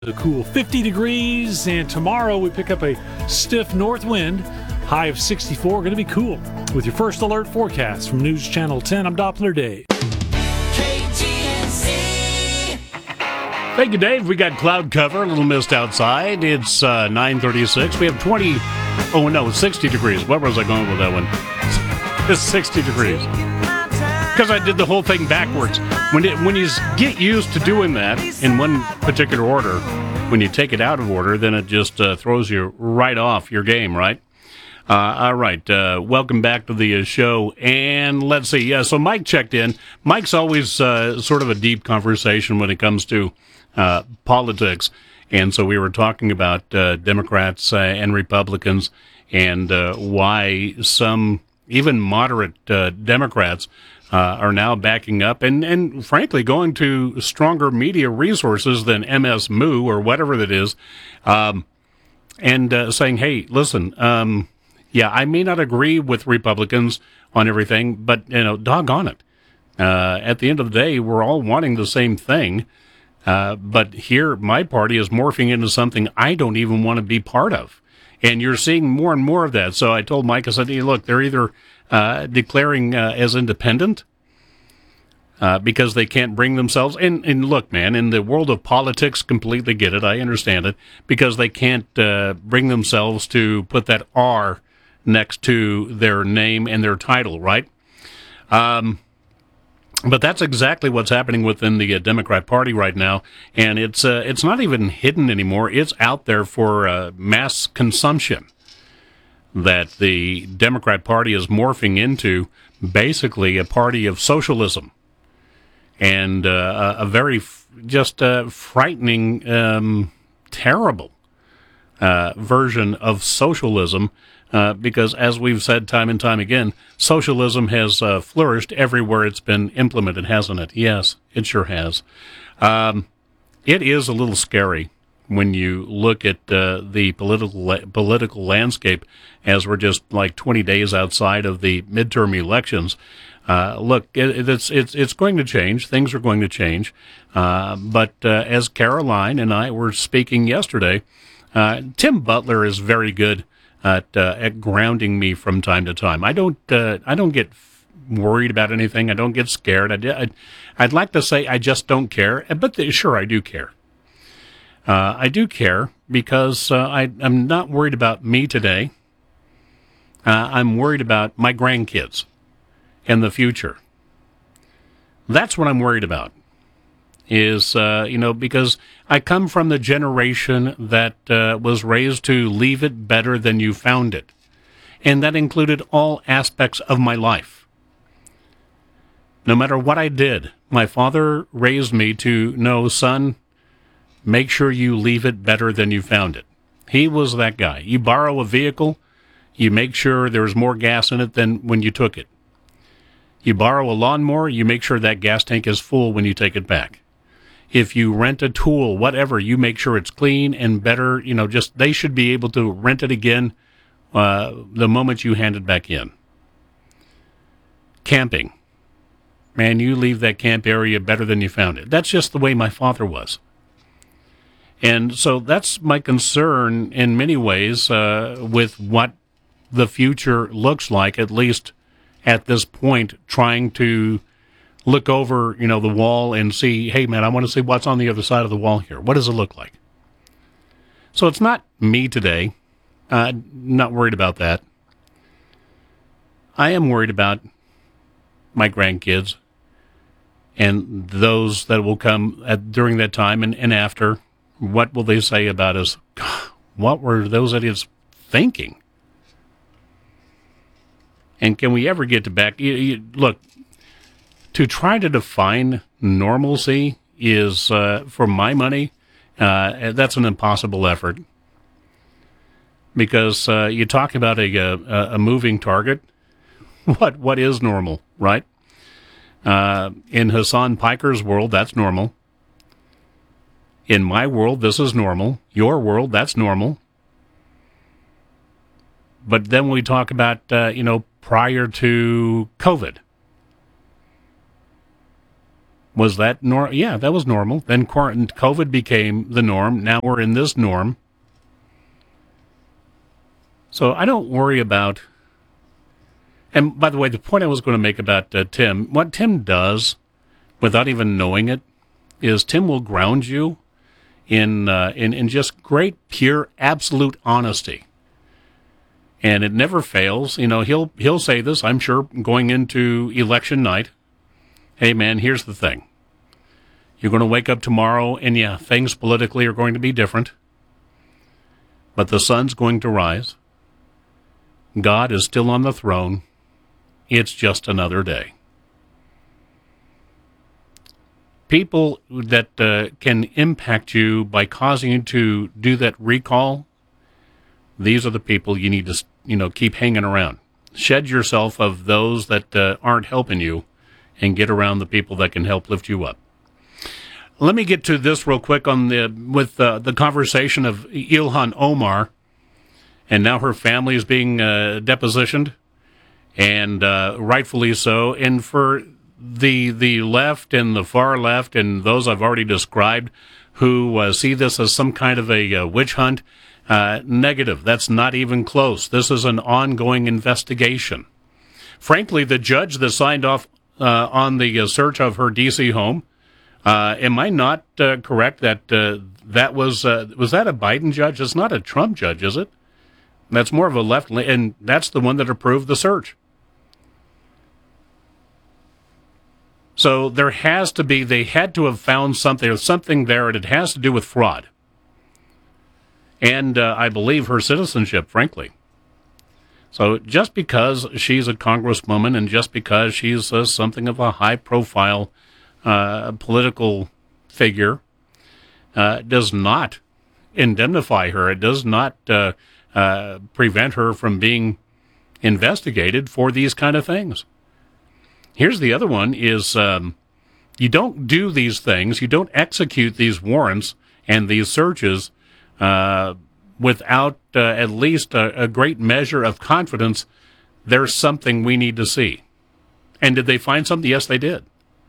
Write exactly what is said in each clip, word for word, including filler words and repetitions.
A cool fifty degrees, and tomorrow we pick up a stiff north wind, high of sixty-four. Going to be cool. With your first alert forecast from News Channel ten, I'm Doppler Dave. K G N Z. Thank you, Dave. We got cloud cover, a little mist outside. It's uh, nine thirty-six. We have twenty, oh no, sixty degrees. Where was I going with that one? It's sixty degrees. Because I did the whole thing backwards. When it, when you get used to doing that in one particular order, when you take it out of order, then it just uh, throws you right off your game, right? Uh, all right. Uh, welcome back to the uh, show. And let's see. Yeah, so Mike checked in. Mike's always uh, sort of a deep conversation when it comes to uh, politics. And so we were talking about uh, Democrats uh, and Republicans and uh, why some even moderate uh, Democrats Uh, are now backing up and, and, frankly, going to stronger media resources than M S M U or whatever that is, um, and uh, saying, hey, listen, um, yeah, I may not agree with Republicans on everything, but, you know, doggone it. Uh, at the end of the day, we're all wanting the same thing, uh, but here my party is morphing into something I don't even want to be part of. And you're seeing more and more of that. So I told Mike, I said, hey, look, they're either uh, declaring uh, as independent uh, because they can't bring themselves. And, and look, man, in the world of politics, completely get it. I understand it. Because they can't uh, bring themselves to put that R next to their name and their title, right? Um, but that's exactly what's happening within the uh, Democrat Party right now, and it's uh, it's not even hidden anymore. It's out there for uh, mass consumption, that the Democrat Party is morphing into basically a party of socialism, and uh, a, a very f- just uh, frightening, um, terrible uh, version of socialism. Uh, because, as we've said time and time again, socialism has uh, flourished everywhere it's been implemented, hasn't it? Yes, it sure has. Um, it is a little scary when you look at uh, the political la- political landscape, as we're just like twenty days outside of the midterm elections. Uh, look, it, it's it's it's going to change. Things are going to change. Uh, but uh, as Caroline and I were speaking yesterday, uh, Tim Butler is very good At, uh, at grounding me from time to time. I don't uh, I don't get f- worried about anything. I don't get scared. I, I, I'd like to say I just don't care, but the, sure, I do care. Uh, I do care because uh, I, I'm not worried about me today. Uh, I'm worried about my grandkids and the future. That's what I'm worried about. Is, uh, you know, because I come from the generation that uh, was raised to leave it better than you found it. And that included all aspects of my life. No matter what I did, my father raised me to know, son, make sure you leave it better than you found it. He was that guy. You borrow a vehicle, you make sure there's more gas in it than when you took it. You borrow a lawnmower, you make sure that gas tank is full when you take it back. If you rent a tool, whatever, you make sure it's clean and better, you know, just they should be able to rent it again uh, the moment you hand it back in. Camping. Man, you leave that camp area better than you found it. That's just the way my father was. And so that's my concern in many ways uh, with what the future looks like, at least at this point, trying to look over, you know, the wall and see, hey, man, I want to see what's on the other side of the wall here. What does it look like? So it's not me today. Uh, not worried about that. I am worried about my grandkids and those that will come at, during that time and, and after. What will they say about us? What were those idiots thinking? And can we ever get to back? You, you, look, to try to define normalcy is, uh, for my money, uh, that's an impossible effort. Because uh, you talk about a, a a moving target. What what is normal, right? Uh, in Hassan Piker's world, that's normal. In my world, this is normal. Your world, that's normal. But then we talk about, uh, you know, prior to COVID. Was that normal? Yeah, that was normal. Then COVID became the norm. Now we're in this norm. So I don't worry about... And by the way, the point I was going to make about uh, Tim, what Tim does, without even knowing it, is Tim will ground you in, uh, in, in just great, pure, absolute honesty. And it never fails. You know, he'll he'll say this, I'm sure, going into election night. Hey, man, here's the thing. You're going to wake up tomorrow, and yeah, things politically are going to be different. But the sun's going to rise. God is still on the throne. It's just another day. People that uh, can impact you by causing you to do that recall, these are the people you need to, you know, keep hanging around. Shed yourself of those that uh, aren't helping you and get around the people that can help lift you up. Let me get to this real quick on the with uh, the conversation of Ilhan Omar, and now her family is being uh, depositioned, and uh, rightfully so. And for the the left and the far left and those I've already described who uh, see this as some kind of a uh, witch hunt, uh, negative. That's not even close. This is an ongoing investigation. Frankly, the judge that signed off uh, on the uh, search of her D C home, uh, am I not uh, correct that uh, that was uh, was that a Biden judge? It's not a Trump judge, is it? That's more of a left, and that's the one that approved the search. So there has to be, they had to have found something, or something there, and it has to do with fraud. And uh, I believe her citizenship, frankly. So just because she's a congresswoman and just because she's uh, something of a high-profile uh, political figure uh, does not indemnify her. It does not uh, uh, prevent her from being investigated for these kind of things. Here's the other one is um, you don't do these things, you don't execute these warrants and these searches uh, without uh, at least a, a great measure of confidence there's something we need to see. And did they find something? Yes, they did.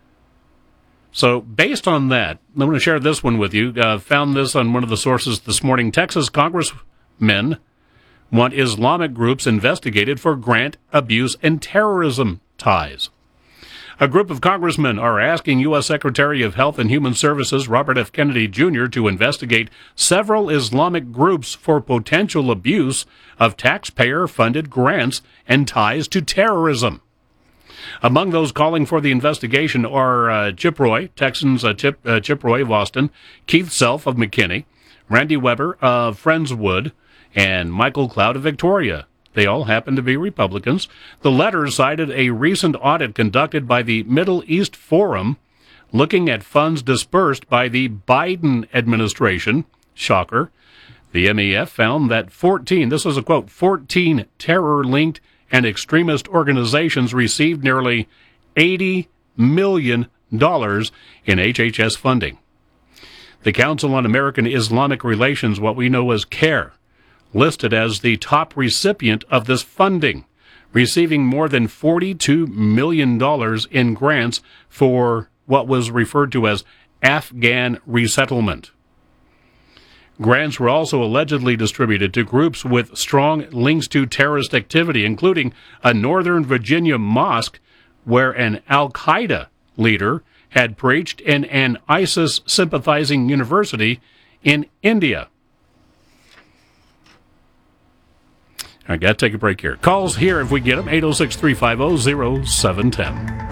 So based on that, I'm going to share this one with you. Uh, found this on one of the sources this morning. Texas congressmen want Islamic groups investigated for grant abuse and terrorism ties. A group of congressmen are asking U S Secretary of Health and Human Services Robert F. Kennedy Junior to investigate several Islamic groups for potential abuse of taxpayer-funded grants and ties to terrorism. Among those calling for the investigation are uh, Chip Roy, Texans uh, Chip, uh, Chip Roy of Austin, Keith Self of McKinney, Randy Weber of Friendswood, and Michael Cloud of Victoria. They all happen to be Republicans. The letter cited a recent audit conducted by the Middle East Forum looking at funds dispersed by the Biden administration. Shocker. The M E F found that fourteen, this was a quote, fourteen terror-linked and extremist organizations received nearly eighty million dollars in H H S funding. The Council on American Islamic Relations, what we know as CARE, listed as the top recipient of this funding, receiving more than forty-two million dollars in grants for what was referred to as Afghan resettlement. Grants were also allegedly distributed to groups with strong links to terrorist activity, including a Northern Virginia mosque where an Al-Qaeda leader had preached, and an ISIS-sympathizing university in India. I got to take a break here. Calls here if we get them, eight oh six, three five oh, oh seven one oh.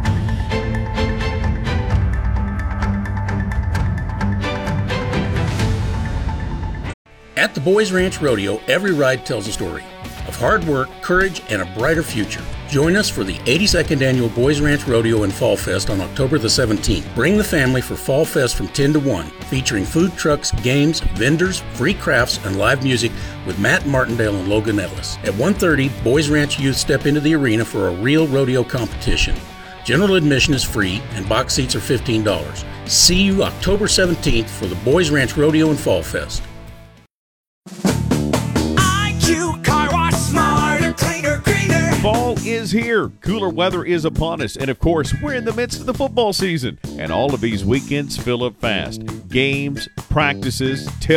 At the Boys Ranch Rodeo, every ride tells a story of hard work, courage, and a brighter future. Join us for the eighty-second Annual Boys Ranch Rodeo and Fall Fest on October the seventeenth. Bring the family for Fall Fest from ten to one, featuring food trucks, games, vendors, free crafts, and live music with Matt Martindale and Logan Ellis. At one thirty, Boys Ranch youth step into the arena for a real rodeo competition. General admission is free, and box seats are fifteen dollars. See you October seventeenth for the Boys Ranch Rodeo and Fall Fest. I Q Car Wash, smarter, cleaner, greener. Fall is here. Cooler weather is upon us. And of course, we're in the midst of the football season. And all of these weekends fill up fast. Games, practices,